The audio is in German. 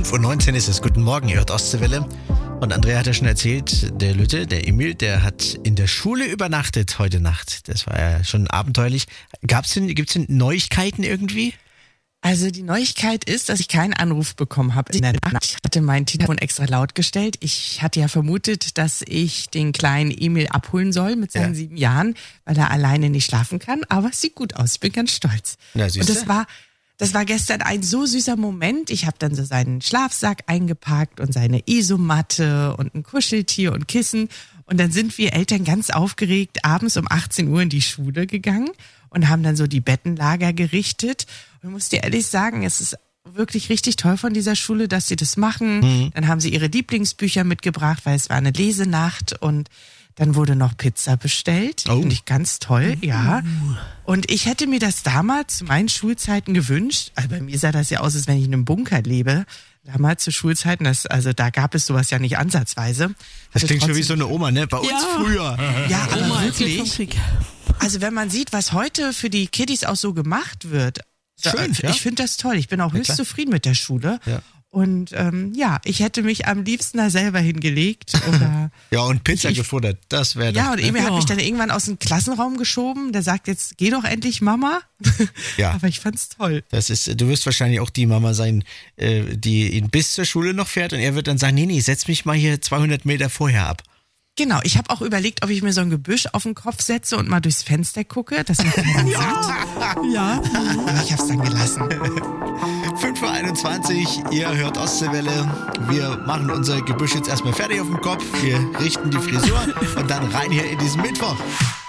5:19 Uhr ist es. Guten Morgen, ihr hört Ostseewelle. Und Andrea hat ja schon erzählt, der Lütte, der Emil, der hat in der Schule übernachtet heute Nacht. Das war ja schon abenteuerlich. Gibt's denn Neuigkeiten irgendwie? Also die Neuigkeit ist, dass ich keinen Anruf bekommen habe in der Nacht. Ich hatte mein Telefon extra laut gestellt. Ich hatte ja vermutet, dass ich den kleinen Emil abholen soll mit seinen 7 Jahren, weil er alleine nicht schlafen kann. Aber es sieht gut aus. Ich bin ganz stolz. Na, und das war gestern ein so süßer Moment. Ich habe dann so seinen Schlafsack eingepackt und seine Isomatte und ein Kuscheltier und Kissen. Und dann sind wir Eltern ganz aufgeregt abends um 18 Uhr in die Schule gegangen und haben dann so die Bettenlager gerichtet. Und ich muss dir ehrlich sagen, es ist wirklich richtig toll von dieser Schule, dass sie das machen. Mhm. Dann haben sie ihre Lieblingsbücher mitgebracht, weil es war eine Lesenacht und dann wurde noch Pizza bestellt. Oh. Finde ich ganz toll, ja. Und ich hätte mir das damals zu meinen Schulzeiten gewünscht. Also bei mir sah das ja aus, als wenn ich in einem Bunker lebe. Damals zu Schulzeiten, da gab es sowas ja nicht ansatzweise. Das klingt schon wie so eine Oma, ne? Bei uns früher. Ja, aber wirklich. Also wenn man sieht, was heute für die Kiddies auch so gemacht wird. Schön, ich finde das toll. Ich bin auch höchst zufrieden mit der Schule. Ja. Und ich hätte mich am liebsten da selber hingelegt. Oder ja, und Pizza gefuttert, das wäre ja, und Emil hat mich dann irgendwann aus dem Klassenraum geschoben. Der sagt jetzt, geh doch endlich, Mama. Ja. Aber ich fand's toll. Du wirst wahrscheinlich auch die Mama sein, die ihn bis zur Schule noch fährt und er wird dann sagen, nee, setz mich mal hier 200 Meter vorher ab. Genau, ich habe auch überlegt, ob ich mir so ein Gebüsch auf den Kopf setze und mal durchs Fenster gucke, dass mich keiner sieht. Ja. Aber ich hab's dann gelassen. 5:21 Uhr, ihr hört Ostseewelle. Wir machen unser Gebüsch jetzt erstmal fertig auf dem Kopf. Wir richten die Frisur und dann rein hier in diesen Mittwoch.